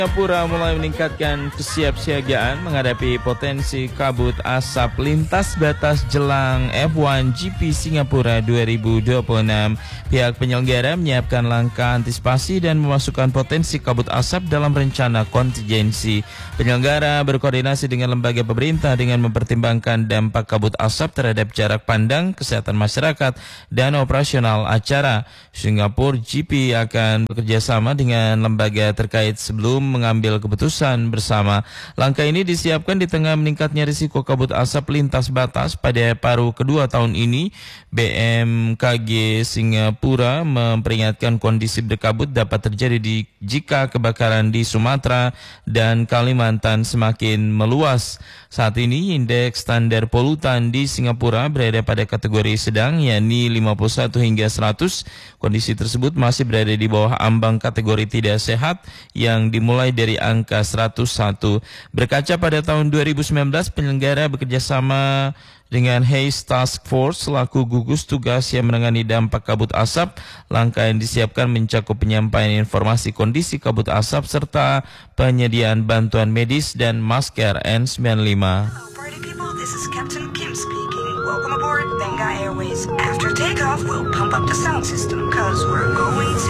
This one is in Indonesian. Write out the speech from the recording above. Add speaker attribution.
Speaker 1: Singapura mulai meningkatkan kesiapsiagaan menghadapi potensi kabut asap lintas batas jelang F1 GP Singapura 2026. Pihak penyelenggara menyiapkan langkah antisipasi dan memasukkan potensi kabut asap dalam rencana kontingensi. Penyelenggara berkoordinasi dengan lembaga pemerintah dengan mempertimbangkan dampak kabut asap terhadap jarak pandang, kesehatan masyarakat, dan operasional acara. Singapura GP akan bekerjasama dengan lembaga terkait sebelum mengambil keputusan bersama. Langkah ini disiapkan di tengah meningkatnya risiko kabut asap lintas batas pada paruh kedua tahun ini. BMKG Singapura memperingatkan kondisi berkabut dapat terjadi jika kebakaran di Sumatera dan Kalimantan semakin meluas. Saat ini indeks standar polutan di Singapura berada pada kategori sedang, yakni 51 hingga 100. Kondisi tersebut masih berada di bawah ambang kategori tidak sehat yang dimulai dari angka 101. Berkaca pada tahun 2019, penyelenggara bekerjasama dengan Haze Task Force selaku gugus tugas yang menangani dampak kabut asap. Langkah yang disiapkan mencakup penyampaian informasi kondisi kabut asap serta penyediaan bantuan medis dan masker N95.
Speaker 2: Party people, this is Captain Kim speaking. Welcome aboard Benga Airways. After takeoff, we'll pump up the sound system, cause we're going to